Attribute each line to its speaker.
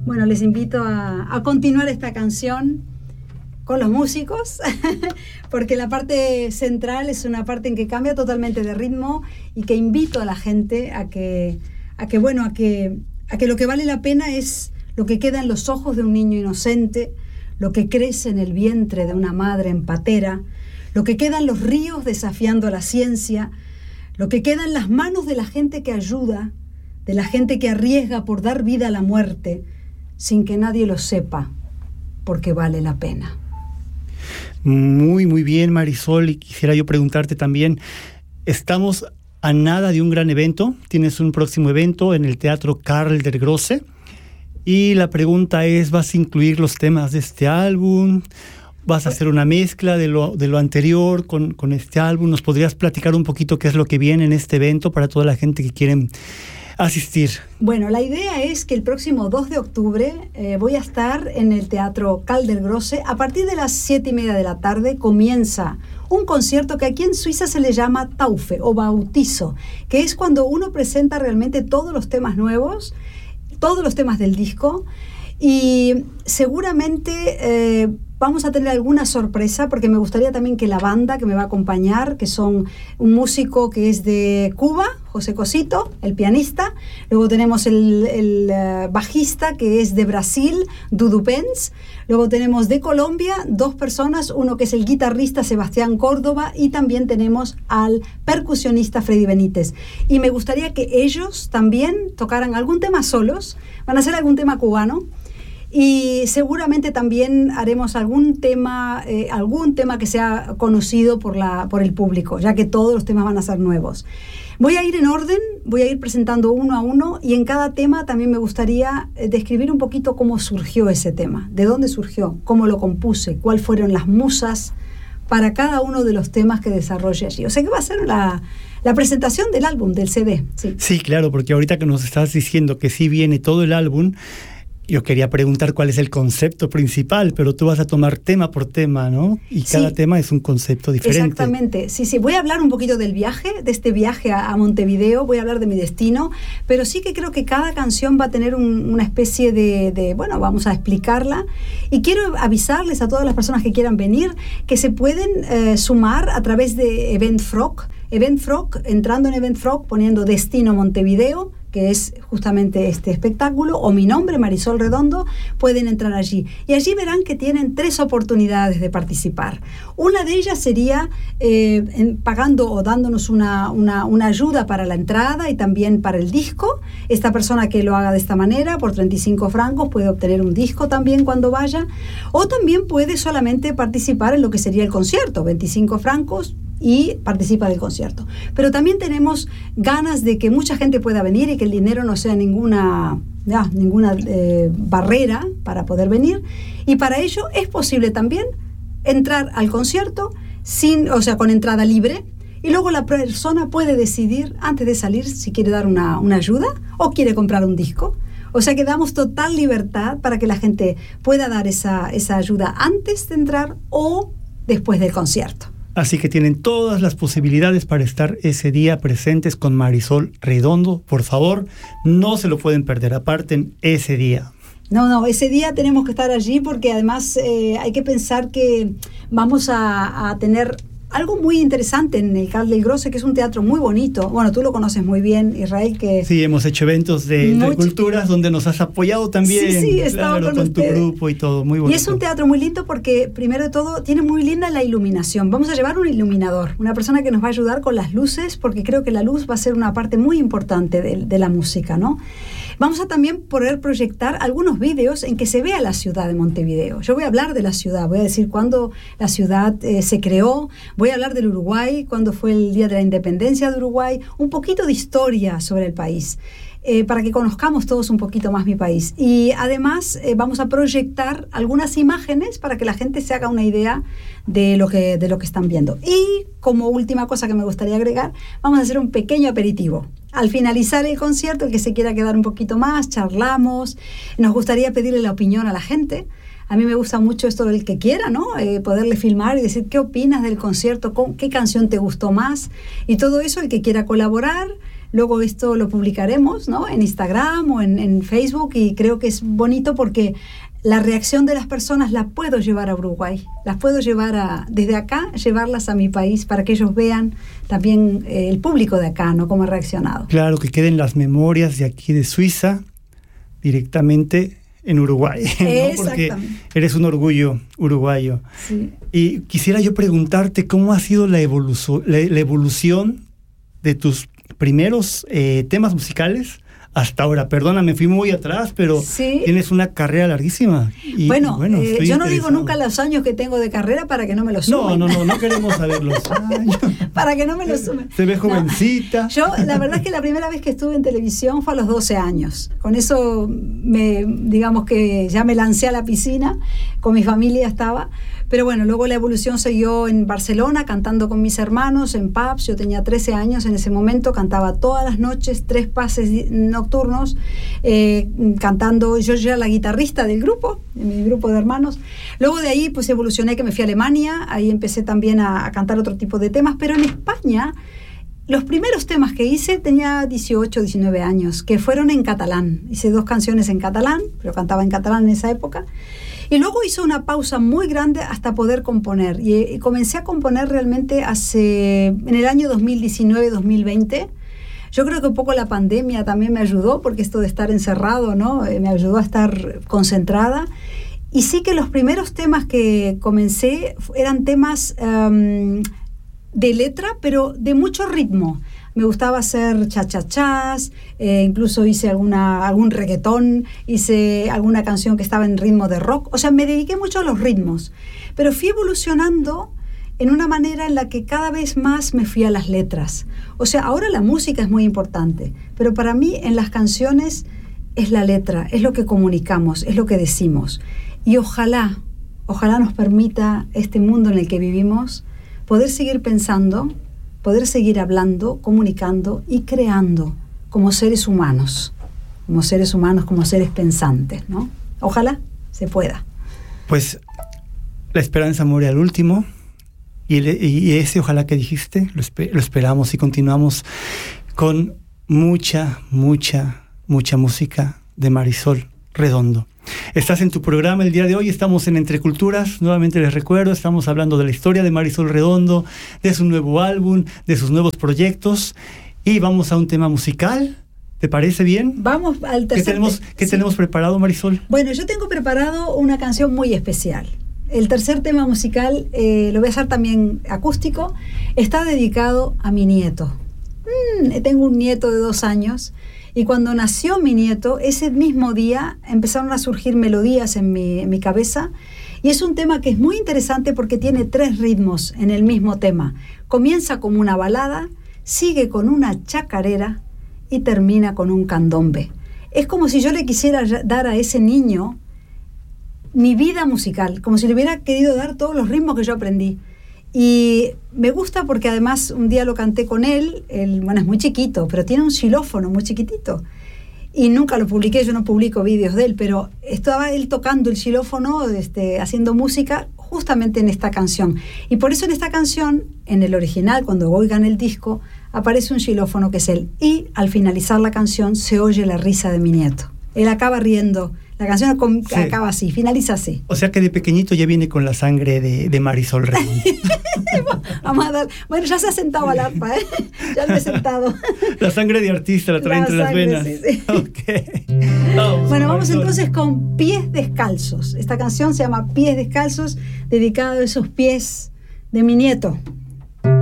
Speaker 1: Bueno, les invito a continuar esta canción con los músicos, porque la parte central es una parte en que cambia totalmente de ritmo y que invito a la gente a que lo que vale la pena es lo que queda en los ojos de un niño inocente, lo que crece en el vientre de una madre empatera, lo que queda en los ríos desafiando la ciencia, lo que queda en las manos de la gente que ayuda, de la gente que arriesga por dar vida a la muerte, sin que nadie lo sepa, porque vale la pena.
Speaker 2: Muy, muy bien, Marisol, y quisiera yo preguntarte también, estamos a nada de un gran evento, tienes un próximo evento en el Teatro Karl der Grosse, y la pregunta es, ¿vas a incluir los temas de este álbum? ¿Vas a hacer una mezcla de lo anterior con este álbum? ¿Nos podrías platicar un poquito qué es lo que viene en este evento para toda la gente que quieren asistir?
Speaker 1: Bueno, la idea es que el próximo 2 de octubre voy a estar en el Teatro Karl der Grosse. A partir de las 7:30 de la tarde comienza un concierto que aquí en Suiza se le llama Taufe o bautizo, que es cuando uno presenta realmente todos los temas nuevos, todos los temas del disco, y seguramente vamos a tener alguna sorpresa, porque me gustaría también que la banda que me va a acompañar, que son un músico que es de Cuba, José Cosito, el pianista, luego tenemos el bajista que es de Brasil, Dudu Pence, luego tenemos de Colombia 2 personas, uno que es el guitarrista Sebastián Córdoba, y también tenemos al percusionista Freddy Benítez. Y me gustaría que ellos también tocaran algún tema solos, van a hacer algún tema cubano, y seguramente también haremos algún tema que sea conocido por el público, ya que todos los temas van a ser nuevos. Voy a ir en orden, voy a ir presentando uno a uno, y en cada tema también me gustaría describir un poquito cómo surgió ese tema, de dónde surgió, cómo lo compuse, cuáles fueron las musas para cada uno de los temas que desarrolle allí. O sea que va a ser la presentación del álbum, del CD.
Speaker 2: Sí, claro, porque ahorita que nos estás diciendo que sí viene todo el álbum, yo quería preguntar cuál es el concepto principal, pero tú vas a tomar tema por tema, ¿no? Y cada tema es un concepto diferente. Exactamente,
Speaker 1: sí. Voy a hablar un poquito del viaje, de este viaje a Montevideo, voy a hablar de mi destino, pero sí que creo que cada canción va a tener una especie de vamos a explicarla. Y quiero avisarles a todas las personas que quieran venir que se pueden sumar a través de Eventfrog, entrando en Eventfrog, poniendo Destino Montevideo, que es justamente este espectáculo, o mi nombre, Marisol Redondo, pueden entrar allí. Y allí verán que tienen 3 oportunidades de participar. Una de ellas sería pagando o dándonos una ayuda para la entrada y también para el disco. Esta persona que lo haga de esta manera, por 35 francos, puede obtener un disco también cuando vaya. O también puede solamente participar en lo que sería el concierto, 25 francos, y participa del concierto. Pero también tenemos ganas de que mucha gente pueda venir y que el dinero no sea ninguna barrera para poder venir, y para ello es posible también entrar al concierto con entrada libre, y luego la persona puede decidir antes de salir si quiere dar una ayuda o quiere comprar un disco. O sea que damos total libertad para que la gente pueda dar esa ayuda antes de entrar o después del concierto.
Speaker 2: Así que tienen todas las posibilidades para estar ese día presentes con Marisol Redondo. Por favor, no se lo pueden perder. Aparten ese día.
Speaker 1: No, ese día tenemos que estar allí, porque además hay que pensar que vamos a tener algo muy interesante en el Karl der Grosse, que es un teatro muy bonito. Bueno, tú lo conoces muy bien, Israel, que...
Speaker 2: Sí, hemos hecho eventos de culturas donde nos has apoyado también.
Speaker 1: Sí, estaba con
Speaker 2: tu grupo y todo, muy bonito.
Speaker 1: Y es un teatro muy lindo porque, primero de todo, tiene muy linda la iluminación. Vamos a llevar un iluminador, una persona que nos va a ayudar con las luces, porque creo que la luz va a ser una parte muy importante de la música, ¿no? Vamos a también poder proyectar algunos vídeos en que se vea la ciudad de Montevideo. Yo voy a hablar de la ciudad, voy a decir cuándo la ciudad se creó, voy a hablar del Uruguay, cuándo fue el Día de la Independencia de Uruguay, un poquito de historia sobre el país, para que conozcamos todos un poquito más mi país. Y además vamos a proyectar algunas imágenes para que la gente se haga una idea de lo que están viendo. Y como última cosa que me gustaría agregar, vamos a hacer un pequeño aperitivo. Al finalizar el concierto, el que se quiera quedar un poquito más, charlamos. Nos gustaría pedirle la opinión a la gente. A mí me gusta mucho esto del que quiera, ¿no? Poderle filmar y decir qué opinas del concierto, qué canción te gustó más. Y todo eso, el que quiera colaborar, Luego esto lo publicaremos, ¿no?, en Instagram o en Facebook, y creo que es bonito porque la reacción de las personas la puedo llevar a Uruguay, las puedo llevar desde acá, llevarlas a mi país para que ellos vean también el público de acá, ¿no?, cómo ha reaccionado.
Speaker 2: Claro, que queden las memorias de aquí de Suiza directamente en Uruguay, ¿no? Porque eres un orgullo uruguayo.
Speaker 1: Sí.
Speaker 2: Y quisiera yo preguntarte cómo ha sido la evolución de tus primeros temas musicales hasta ahora. Perdona, me fui muy atrás, pero
Speaker 1: sí,
Speaker 2: tienes una carrera larguísima. Y,
Speaker 1: bueno, yo no digo nunca los años que tengo de carrera para que no me los sumen.
Speaker 2: No queremos saber los años.
Speaker 1: Para que no me los sumen.
Speaker 2: Se ve jovencita.
Speaker 1: No. Yo, la verdad es que la primera vez que estuve en televisión fue a los 12 años. Con eso, digamos que ya me lancé a la piscina, con mi familia estaba. Pero bueno, luego la evolución siguió en Barcelona, cantando con mis hermanos en pubs. Yo tenía 13 años en ese momento, cantaba todas las noches, 3 pases nocturnos, cantando. Yo era la guitarrista del grupo, de mi grupo de hermanos. Luego de ahí pues evolucioné, que me fui a Alemania, ahí empecé también a cantar otro tipo de temas, pero en España los primeros temas que hice tenía 18, 19 años, que fueron en catalán. Hice 2 canciones en catalán, pero cantaba en catalán en esa época. Y luego hice una pausa muy grande hasta poder componer. Y comencé a componer realmente en el año 2019-2020. Yo creo que un poco la pandemia también me ayudó, porque esto de estar encerrado, ¿no?, me ayudó a estar concentrada. Y sí que los primeros temas que comencé eran temas de letra, pero de mucho ritmo. Me gustaba hacer cha-cha-chas, incluso hice algún reggaetón, hice alguna canción que estaba en ritmo de rock. O sea, me dediqué mucho a los ritmos, pero fui evolucionando en una manera en la que cada vez más me fui a las letras. O sea, ahora la música es muy importante, pero para mí en las canciones es la letra, es lo que comunicamos, es lo que decimos. Y ojalá nos permita este mundo en el que vivimos poder seguir pensando, poder seguir hablando, comunicando y creando como seres humanos, como seres pensantes, ¿no? Ojalá se pueda.
Speaker 2: Pues la esperanza muere al último, y ese ojalá que dijiste, lo esperamos, y continuamos con mucha música de Marisol Redondo. Estás en tu programa el día de hoy, estamos en Entre Culturas, nuevamente les recuerdo, estamos hablando de la historia de Marisol Redondo, de su nuevo álbum, de sus nuevos proyectos, y vamos a un tema musical. ¿Te parece bien?
Speaker 1: Vamos al tercer.
Speaker 2: ¿Qué tenemos preparado, Marisol?
Speaker 1: Bueno, yo tengo preparado una canción muy especial. El tercer tema musical, lo voy a hacer también acústico, está dedicado a mi nieto. Tengo un nieto de 2 años, y cuando nació mi nieto, ese mismo día empezaron a surgir melodías en mi cabeza, y es un tema que es muy interesante porque tiene 3 ritmos en el mismo tema. Comienza como una balada, sigue con una chacarera y termina con un candombe. Es como si yo le quisiera dar a ese niño mi vida musical, como si le hubiera querido dar todos los ritmos que yo aprendí. Y me gusta porque además un día lo canté con él, bueno, es muy chiquito, pero tiene un xilófono muy chiquitito. Y nunca lo publiqué, yo no publico vídeos de él, pero estaba él tocando el xilófono, haciendo música justamente en esta canción. Y por eso en esta canción, en el original, cuando oigan el disco, aparece un xilófono que es él. Y al finalizar la canción se oye la risa de mi nieto. Él acaba riendo. La canción acaba así, finaliza así.
Speaker 2: O sea que de pequeñito ya viene con la sangre de Marisol Redondo.
Speaker 1: Vamos a dar. Bueno, ya se ha sentado al arpa, ¿eh? Ya lo he sentado.
Speaker 2: La sangre de artista la trae entre las venas.
Speaker 1: Sí.
Speaker 2: Okay.
Speaker 1: Vamos entonces con Pies Descalzos. Esta canción se llama Pies Descalzos, dedicada a esos pies de mi nieto.